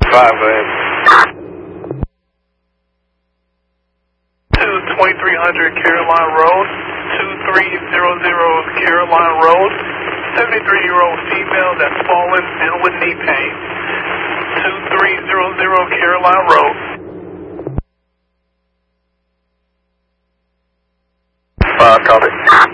5, go ahead. 2300 Caroline Road, 2300 Caroline Road, 73-year-old female that's fallen and with knee pain. 2300 Caroline Road. 5, copy.